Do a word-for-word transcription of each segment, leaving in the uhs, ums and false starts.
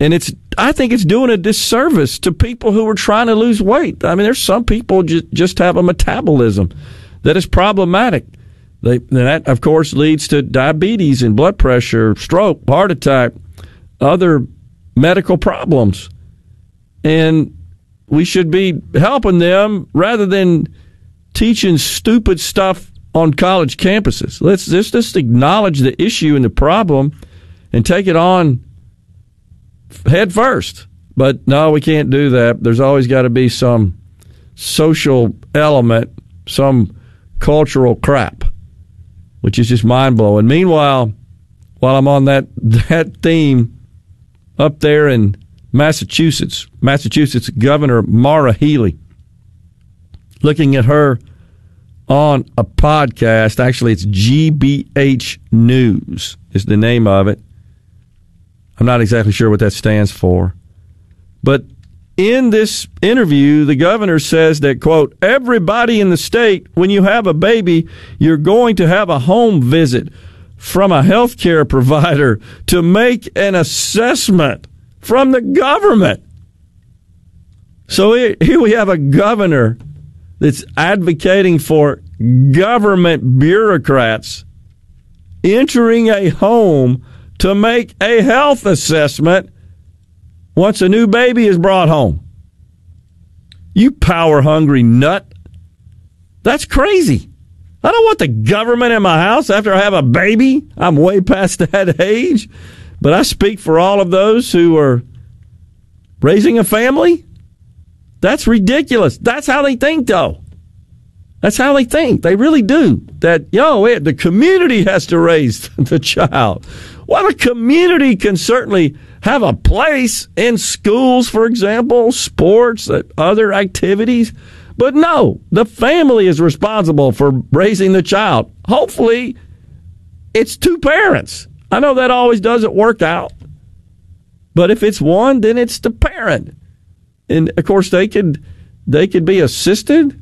And it's I think it's doing a disservice to people who are trying to lose weight. I mean, there's some people just, just have a metabolism that is problematic. They, that, of course, leads to diabetes and blood pressure, stroke, heart attack, other medical problems. And we should be helping them rather than teaching stupid stuff on college campuses. Let's just, just acknowledge the issue and the problem and take it on head first. But no, we can't do that. There's always got to be some social element, some cultural crap, which is just mind-blowing. Meanwhile, while I'm on that that theme, up there in Massachusetts, Massachusetts Governor Maura Healey, looking at her on a podcast. Actually, it's G B H News is the name of it. I'm not exactly sure what that stands for. But in this interview, the governor says that, quote, everybody in the state, when you have a baby, you're going to have a home visit from a health care provider to make an assessment from the government. So here we have a governor that's advocating for government bureaucrats entering a home to make a health assessment once a new baby is brought home. You power-hungry nut. That's crazy. I don't want the government in my house after I have a baby. I'm way past that age. But I speak for all of those who are raising a family. That's ridiculous. That's how they think, though. That's how they think. They really do. That, yo, it, the community has to raise the child. Well, the community can certainly have a place in schools, for example, sports, other activities. But no, the family is responsible for raising the child. Hopefully, it's two parents. I know that always doesn't work out. But if it's one, then it's the parent. And, of course, they could they could be assisted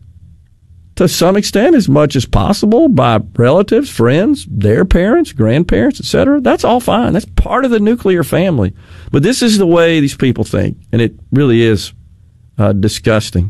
to some extent as much as possible by relatives, friends, their parents, grandparents, et cetera. That's all fine. That's part of the nuclear family. But this is the way these people think, and it really is uh, disgusting.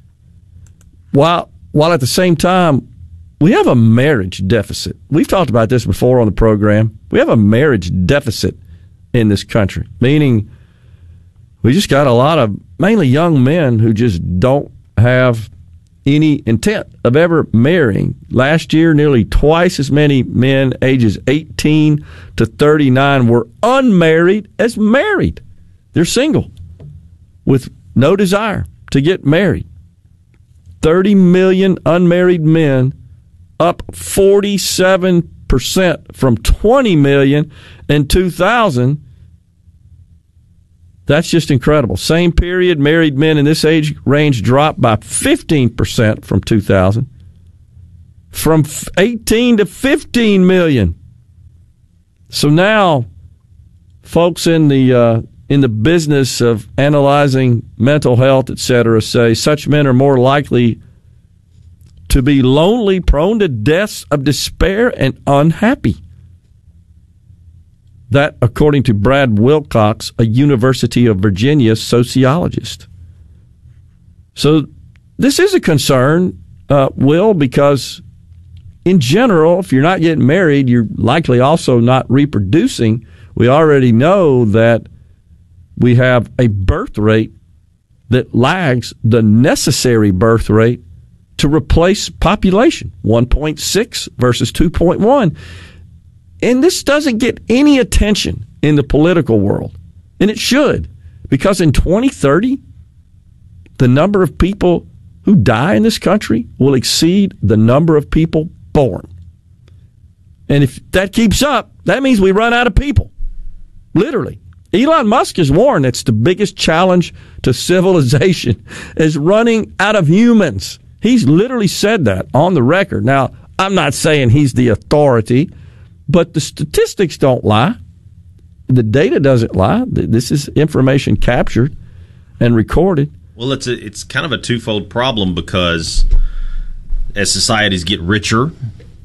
While, while at the same time, we have a marriage deficit. We've talked about this before on the program. We have a marriage deficit in this country, meaning we just got a lot of mainly young men who just don't have any intent of ever marrying. Last year, nearly twice as many men ages eighteen to thirty-nine were unmarried as married. They're single with no desire to get married. thirty million unmarried men, up forty-seven percent from twenty million in two thousand. That's just incredible. Same period, married men in this age range dropped by fifteen percent from two thousand. From eighteen to fifteen million. So now, folks in the uh, in the business of analyzing mental health, et cetera, say such men are more likely to be lonely, prone to deaths of despair, and unhappy. That, according to Brad Wilcox, a University of Virginia sociologist. So this is a concern, uh, Will, because in general, if you're not getting married, you're likely also not reproducing. We already know that we have a birth rate that lags the necessary birth rate to replace population, one point six versus two point one. And this doesn't get any attention in the political world. And it should, because in twenty thirty, the number of people who die in this country will exceed the number of people born. And if that keeps up, that means we run out of people. Literally. Elon Musk has warned it's the biggest challenge to civilization is running out of humans. He's literally said that on the record. Now, I'm not saying he's the authority, but the statistics don't lie. The data doesn't lie. This is information captured and recorded. Well, it's a, it's kind of a twofold problem because as societies get richer,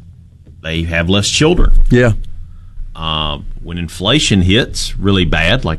they have less children. Yeah. Uh, when inflation hits really bad, like